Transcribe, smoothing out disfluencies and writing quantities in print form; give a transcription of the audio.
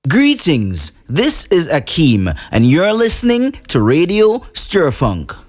Greetings, this is Akeem, and you're listening to Radio Stirfunk.